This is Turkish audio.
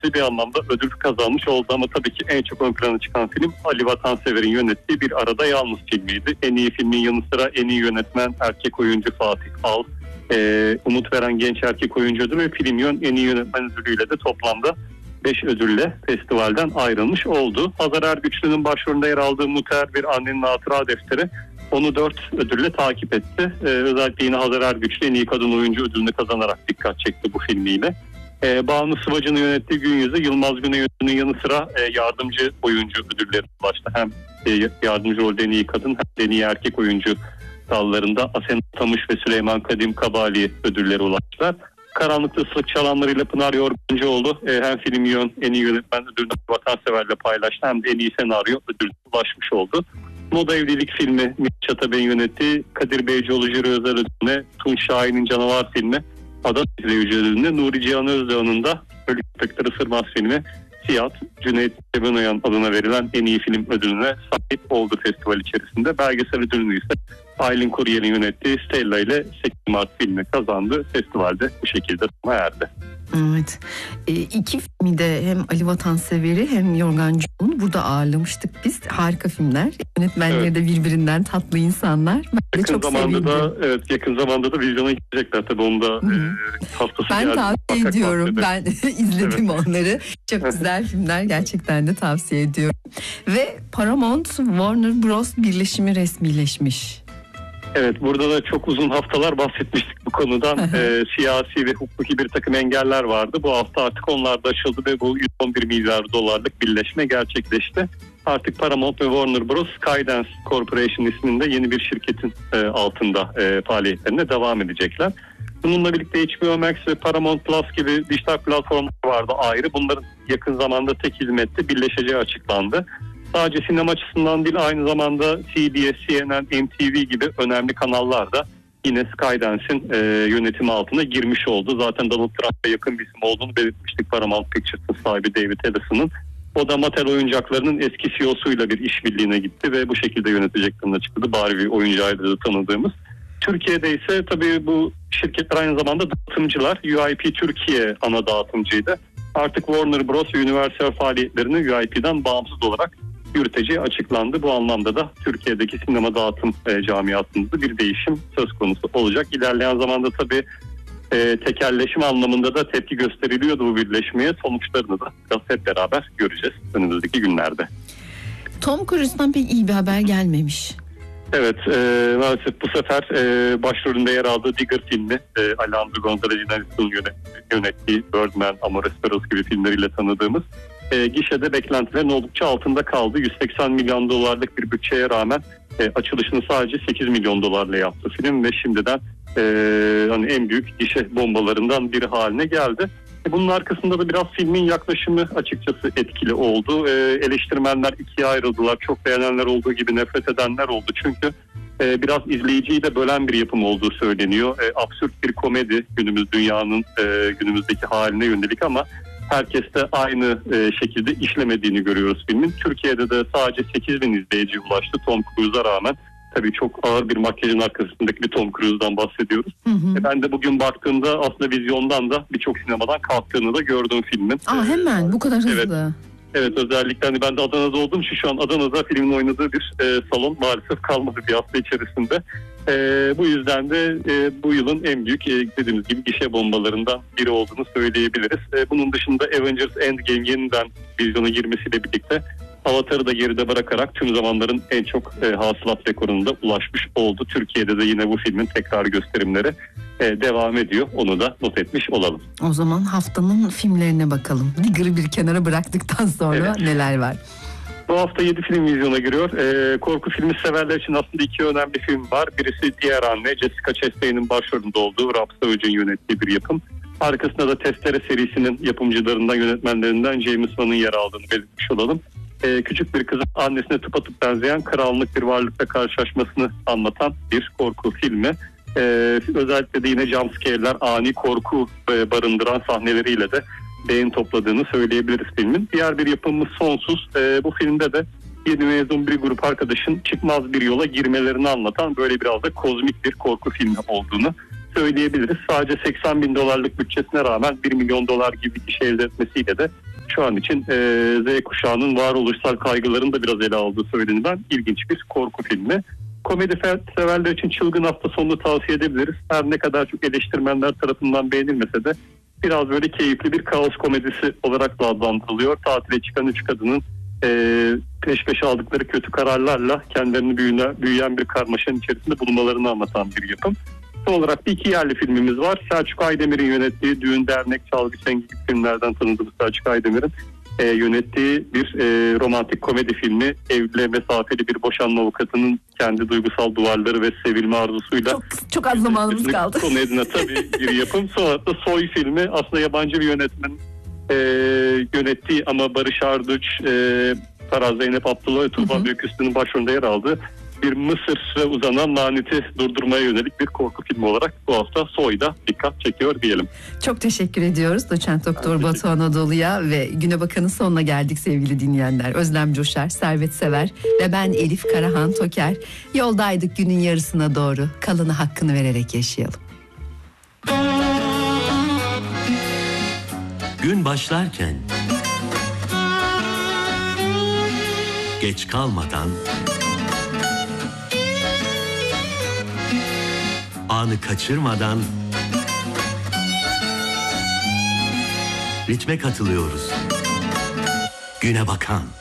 bir anlamda ödül kazanmış oldu ama tabii ki en çok ön plana çıkan film Ali Vatansever'in yönettiği Bir Arada Yalnız filmiydi. En iyi filmin yanı sıra en iyi yönetmen erkek oyuncu Fatih Al, umut veren genç erkek oyuncu ödülü ve Film Yön en iyi yönetmen ödülüyle de toplamda 5 ödülle festivalden ayrılmış oldu. Hazar Ergüçlü'nün başrolünde yer aldığı Muteer Bir Annenin Hatıra Defteri onu 4 ödülle takip etti. Özellikle yine Hazar Ergüçlü en iyi kadın oyuncu ödülünü kazanarak dikkat çekti bu filmiyle. Banu Sıvacı'nın yönettiği Gün Yüzü, Yılmaz Güney'in yanı sıra yardımcı oyuncu ödülleri ulaştı. Hem yardımcı rolde en iyi kadın hem de en iyi erkek oyuncu dallarında Asena Tamış ve Süleyman Kadim Kabali ödülleri ulaştılar. Karanlıkta Islık Çalanları'yla Pınar Yorguncuoğlu hem Film Yön en iyi yönetmen ödülünü Vatansever'le paylaştı hem de en iyi senaryo ödülüne ulaşmış oldu. Moda Evlilik filmi Mithat Çatabey'in yönettiği Kadir Beycioğlu Jüri Özel Ödülü'ne, Tunç Şahin'in Canavar filmi Adana İzleyici Ödülü'ne, Nuri Cihan Özdoğan'ın da Ölü Köpekler Isırmaz filmi Siyah, Cüneyt Cebenoyan adına verilen en iyi film ödülüne sahip oldu festival içerisinde. Belgesel ödülünü ise Aylin Kuryel'in yönettiği Stella ile 8 Mart filmi kazandı. Festivalde bu şekilde sona erdi. Evet. İki filmi de hem Ali Vatansever'i hem Yorgan Cun'u burada ağırlamıştık biz. Harika filmler. Yönetmenleri de birbirinden tatlı insanlar. Ben de çok sevindim. Yakın zamanda da vizyona girecekler tabii onu da haftası ben geldi. Tavsiye ediyorum. Ben izledim onları. Çok Evet. güzel filmler. Gerçekten de tavsiye ediyorum. Ve Paramount Warner Bros. Birleşimi resmileşmiş. Evet, burada da çok uzun haftalar bahsetmiştik bu konudan. Siyasi ve hukuki bir takım engeller vardı. Bu hafta artık onlar da aşıldı ve bu 111 milyar dolarlık birleşme gerçekleşti. Artık Paramount ve Warner Bros. Skydance Corporation isminde yeni bir şirketin altında faaliyetlerine devam edecekler. Bununla birlikte HBO Max ve Paramount Plus gibi dijital platformlar vardı ayrı. Bunların yakın zamanda tek hizmette birleşeceği açıklandı. Sadece sinema açısından değil, aynı zamanda CBS, CNN, MTV gibi önemli kanallar da yine Skydance'in yönetimi altına girmiş oldu. Zaten Donald Trump'a yakın bir isim olduğunu belirtmiştik Paramount Pictures'ın sahibi David Ellison'ın. O da Mattel oyuncaklarının eski CEO'suyla bir işbirliğine gitti ve bu şekilde yöneteceklerini açıkladı. Barbie oyuncağıyla da tanıdığımız. Türkiye'de ise tabii bu şirketler aynı zamanda dağıtımcılar. UIP Türkiye ana dağıtımcıydı. Artık Warner Bros. Ve Universal faaliyetlerini UIP'den bağımsız olarak yürüteceği açıklandı. Bu anlamda da Türkiye'deki sinema dağıtım camiasında bir değişim söz konusu olacak. İlerleyen zamanda tabii tekelleşme anlamında da tepki gösteriliyordu bu birleşmeye. Sonuçlarını da biraz hep beraber göreceğiz önümüzdeki günlerde. Tom Cruise'dan pek iyi bir haber gelmemiş. Evet, maalesef bu sefer başrolünde yer aldığı Digger filmi Alejandro González Iñárritu'nun yönettiği Birdman, Amores Perros gibi filmleriyle tanıdığımız gişede beklentilerin oldukça altında kaldı. 180 milyon dolarlık bir bütçeye rağmen açılışını sadece 8 milyon dolarla yaptı film ve şimdiden hani en büyük gişe bombalarından biri haline geldi. Bunun arkasında da biraz filmin yaklaşımı açıkçası etkili oldu. Eleştirmenler ikiye ayrıldılar. Çok beğenenler olduğu gibi nefret edenler oldu. Çünkü biraz izleyiciyi de bölen bir yapım olduğu söyleniyor. Absürt bir komedi dünyanın günümüzdeki haline yönelik ama herkes de aynı şekilde işlemediğini görüyoruz filmin. Türkiye'de de sadece 8 bin izleyiciye ulaştı Tom Cruise'a rağmen. Tabii çok ağır bir makyajın arkasındaki bir Tom Cruise'dan bahsediyoruz. Ben de bugün baktığımda aslında vizyondan da birçok sinemadan kalktığını da gördüm filmin. Hemen bu kadar hızlı. Evet, özellikle hani ben de Adana'da olduğum için şu an Adana'da filmin oynadığı bir salon maalesef kalmadı bir hafta içerisinde. Bu yüzden de bu yılın en büyük dediğimiz gibi gişe bombalarından biri olduğunu söyleyebiliriz. Bunun dışında Avengers Endgame yeniden vizyona girmesiyle birlikte Avatar'ı da geride bırakarak tüm zamanların en çok hasılat rekoruna da ulaşmış oldu. Türkiye'de de yine bu filmin tekrar gösterimleri devam ediyor. Onu da not etmiş olalım. O zaman haftanın filmlerine bakalım. Digger'ı bir kenara bıraktıktan sonra neler var? Bu hafta 7 film vizyona giriyor. Korku filmi severler için aslında 2 önemli film var. Birisi Diğer Anne, Jessica Chastain'in başrolünde olduğu Rob Savage'ın yönettiği bir yapım. Arkasında da Testere serisinin yapımcılarından, yönetmenlerinden James Wan'ın yer aldığını belirtmiş olalım. Küçük bir kızın annesine tıpatıp benzeyen karanlık bir varlıkla karşılaşmasını anlatan bir korku filmi. Özellikle de yine jumpscare'ler, ani korku barındıran sahneleriyle de beğen topladığını söyleyebiliriz filmin. Diğer bir yapımımız Sonsuz. Bu filmde de yeni mezun bir grup arkadaşın çıkmaz bir yola girmelerini anlatan böyle biraz da kozmik bir korku filmi olduğunu söyleyebiliriz. Sadece 80 bin dolarlık bütçesine rağmen 1 milyon dolar gibi bir şey elde etmesiyle de şu an için Z kuşağının varoluşsal kaygılarını da biraz ele aldığı söylenilen ilginç bir korku filmi. Komedi severler için Çılgın Hafta Sonu'nu tavsiye edebiliriz. Her ne kadar çok eleştirmenler tarafından beğenilmese de biraz böyle keyifli bir kaos komedisi olarak da adlandırılıyor. Tatile çıkan 3 kadının peş peşe aldıkları kötü kararlarla kendilerini büyüyen bir karmaşanın içerisinde bulunmalarını anlatan bir yapım. Son olarak bir iki yerli filmimiz var. Selçuk Aydemir'in yönettiği Düğün, Dernek, Çalgı, Çengi gibi filmlerden tanıdığımız Selçuk Aydemir'in yönettiği bir romantik komedi filmi. Evliliğe mesafeli bir boşanma avukatının kendi duygusal duvarları ve sevilme arzusuyla çok az zamanımız kaldı. Konu edine tabii bir yapım. Sonra da Soy filmi aslında yabancı bir yönetmen yönettiği ama Barış Arduç, Taraz Zeynep Abdullah ve Tuğba Büyüküstü'nün başrolünde yer aldığı bir Mısır'a uzanan laneti durdurmaya yönelik bir korku filmi olarak bu hafta Soy'da dikkat çekiyor diyelim. Çok teşekkür ediyoruz Doçent Doktor Batu Anadolu'ya ve Güne Bakan'ın sonuna geldik sevgili dinleyenler. Özlem Coşar, Servet Sever ve ben Elif Karahan Toker. Yoldaydık günün yarısına doğru. Kalanı hakkını vererek yaşayalım. Gün başlarken geç kalmadan anı kaçırmadan ritme katılıyoruz. Güne bakan.